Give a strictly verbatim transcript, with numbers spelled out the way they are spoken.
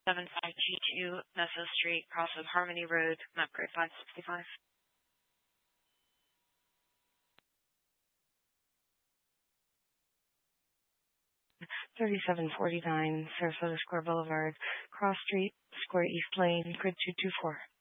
seven five G two, Mesa Street, cross of Harmony Road, map grade five sixty-five. thirty-seven forty-nine, Sarasota Square Boulevard, Cross Street, Square East Lane, grid two two four.